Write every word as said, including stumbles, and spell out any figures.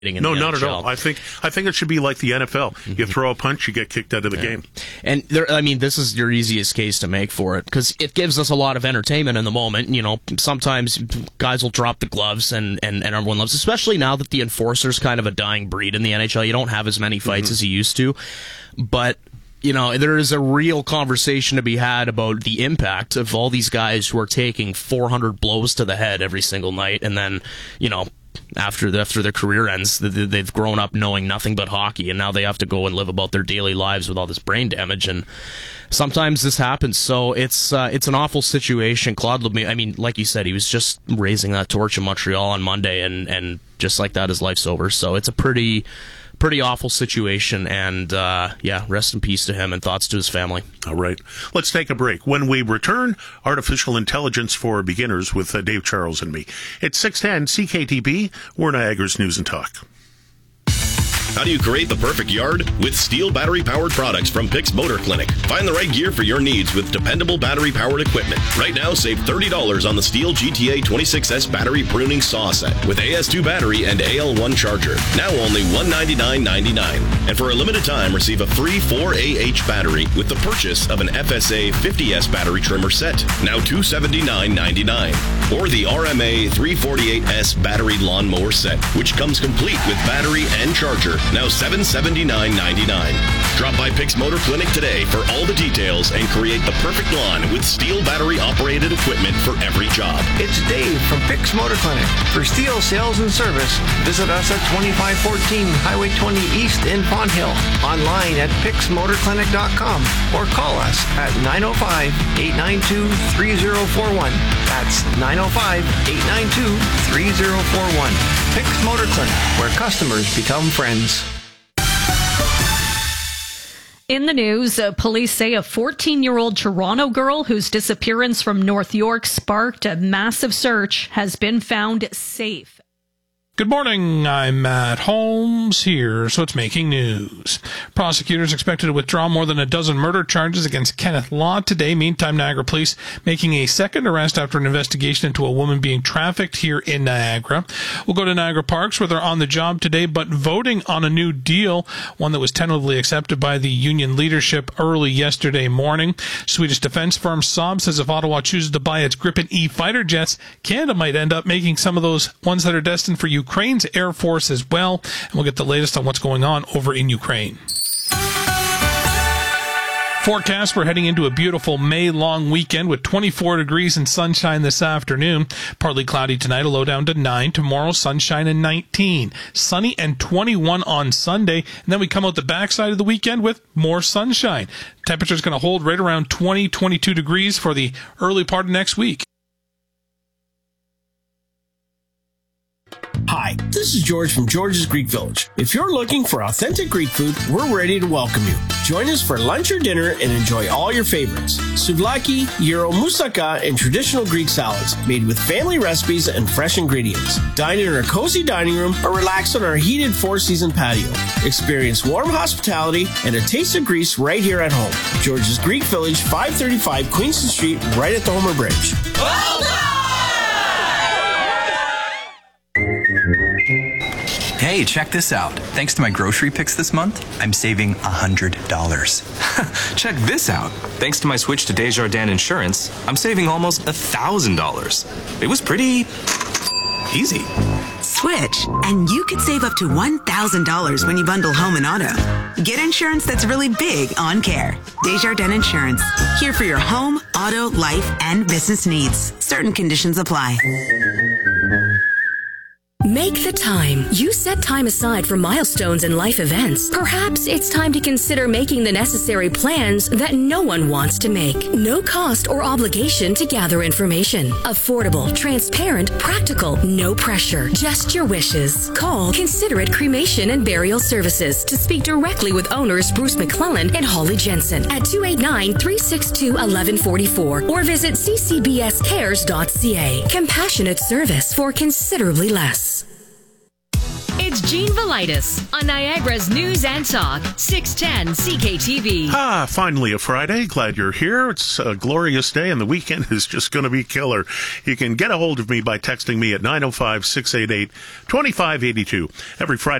In no, the not N H L. at all. I think I think it should be like the N F L. Mm-hmm. You throw a punch, you get kicked out of the yeah. game. And there, I mean, this is your easiest case to make for it because it gives us a lot of entertainment in the moment. You know, sometimes guys will drop the gloves, and, and, and everyone loves, especially now that the enforcer's kind of a dying breed in the N H L. You don't have as many fights mm-hmm. as you used to, but. You know, there is a real conversation to be had about the impact of all these guys who are taking four hundred blows to the head every single night, and then, you know, after the, after their career ends, they've grown up knowing nothing but hockey, and now they have to go and live about their daily lives with all this brain damage, and sometimes this happens. So it's uh, it's an awful situation. Claude Lemieux, I mean, like you said, he was just raising that torch in Montreal on Monday, and, and just like that, his life's over. So it's a pretty... pretty awful situation, and uh, yeah, rest in peace to him and thoughts to his family. All right. Let's take a break. When we return, Artificial Intelligence for Beginners with uh, Dave Charles and me. It's six ten C K T B, we're Niagara's News and Talk. How do you create the perfect yard? With STIHL battery-powered products from Pix Motor Clinic. Find the right gear for your needs with dependable battery-powered equipment. Right now, save thirty dollars on the STIHL G T A twenty-six S battery pruning saw set with A S two battery and A L one charger. Now only one hundred ninety-nine ninety-nine. And for a limited time, receive a free four A H battery with the purchase of an F S A fifty S battery trimmer set. Now two hundred seventy-nine ninety-nine. Or the R M A three forty-eight S battery lawnmower set, which comes complete with battery and charger. Now seven hundred seventy-nine ninety-nine. Drop by Pix Motor Clinic today for all the details and create the perfect lawn with STIHL battery-operated equipment for every job. It's Dave from Pix Motor Clinic. For STIHL sales and service, visit us at twenty-five fourteen Highway twenty East in Pond Hill, online at pix motor clinic dot com, or call us at nine oh five, eight nine two, three oh four one. That's nine oh five, eight nine two, three oh four one. Pix Motor Clinic, where customers become friends. In the news, uh, police say a fourteen-year-old Toronto girl whose disappearance from North York sparked a massive search has been found safe. Good morning, I'm Matt Holmes. Here's what's making news. Prosecutors expected to withdraw more than a dozen murder charges against Kenneth Law today. Meantime, Niagara Police making a second arrest after an investigation into a woman being trafficked here in Niagara. We'll go to Niagara Parks, where they're on the job today, but voting on a new deal, one that was tentatively accepted by the union leadership early yesterday morning. Swedish defense firm Saab says if Ottawa chooses to buy its Gripen E fighter jets, Canada might end up making some of those ones that are destined for Ukraine. Ukraine's Air Force as well, and we'll get the latest on what's going on over in Ukraine. Forecast, we're heading into a beautiful May-long weekend with twenty-four degrees and sunshine this afternoon. Partly cloudy tonight, a low down to nine. Tomorrow, sunshine and nineteen. Sunny and twenty-one on Sunday. And then we come out the backside of the weekend with more sunshine. Temperature's going to hold right around twenty, twenty-two degrees for the early part of next week. Hi, this is George from George's Greek Village. If you're looking for authentic Greek food, we're ready to welcome you. Join us for lunch or dinner and enjoy all your favorites. Souvlaki, gyro, moussaka, and traditional Greek salads made with family recipes and fresh ingredients. Dine in our cozy dining room or relax on our heated four-season patio. Experience warm hospitality and a taste of Greece right here at home. George's Greek Village, five thirty-five Queenston Street, right at the Homer Bridge. Well done! Hey, check this out. Thanks to my grocery picks this month, I'm saving one hundred dollars. Check this out. Thanks to my switch to Desjardins Insurance, I'm saving almost one thousand dollars. It was pretty easy. Switch, and you could save up to one thousand dollars when you bundle home and auto. Get insurance that's really big on care. Desjardins Insurance. Here for your home, auto, life, and business needs. Certain conditions apply. Make the time. You set time aside for milestones and life events. Perhaps it's time to consider making the necessary plans that no one wants to make. No cost or obligation to gather information. Affordable, transparent, practical, no pressure. Just your wishes. Call Considerate Cremation and Burial Services to speak directly with owners Bruce McClellan and Holly Jensen at two eight nine, three six two, one one four four or visit c c b s cares dot c a. Compassionate service for considerably less. It's Gene Velitis on Niagara's News and Talk, six ten C K T V. Ah, finally a Friday. Glad you're here. It's a glorious day, and the weekend is just going to be killer. You can get a hold of me by texting me at nine oh five, six eight eight, two five eight two. Every Friday